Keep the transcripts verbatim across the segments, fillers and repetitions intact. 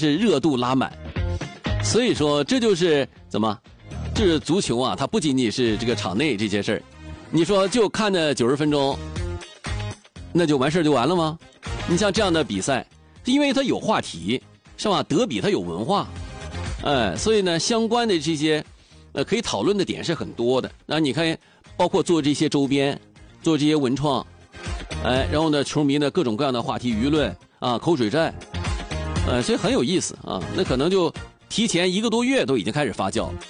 是热度拉满。所以说这就是怎么，就是足球啊，它不仅仅是这个场内这些事儿。你说就看那九十分钟，那就完事儿就完了吗？你像这样的比赛，因为它有话题，是吧？德比它有文化，哎，所以呢，相关的这些，呃，可以讨论的点是很多的。那你看，包括做这些周边，做这些文创，哎，然后呢，球迷呢各种各样的话题、舆论啊、口水战，呃，所以很有意思啊。那可能就提前一个多月都已经开始发酵了。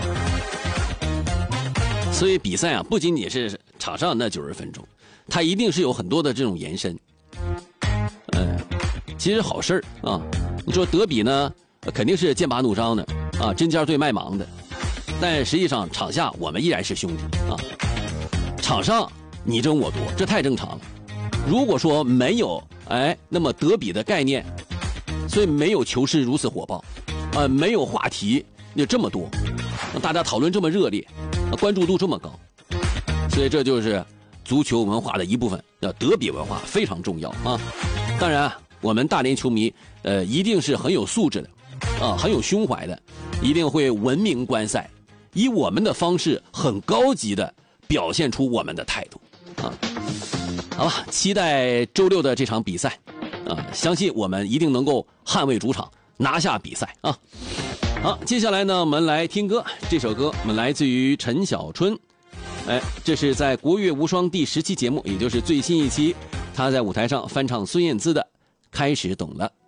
所以比赛啊，不仅仅是场上那九十分钟，它一定是有很多的这种延伸。嗯，其实好事儿啊。你说德比呢，肯定是剑拔弩张的啊，针尖对麦芒的。但实际上场下我们依然是兄弟啊。场上你争我夺，这太正常了。如果说没有哎那么德比的概念，所以没有球市如此火爆，啊，没有话题就这么多，大家讨论这么热烈，关注度这么高，所以这就是足球文化的一部分，叫德比文化非常重要啊。当然，我们大连球迷呃一定是很有素质的，啊，很有胸怀的，一定会文明观赛，以我们的方式很高级的表现出我们的态度啊。好吧，期待周六的这场比赛啊，相信我们一定能够捍卫主场，拿下比赛啊。好，接下来呢，我们来听歌。这首歌我们来自于陈小春，哎，这是在《国乐无双》第十期节目，也就是最新一期，他在舞台上翻唱孙燕姿的《开始懂了》。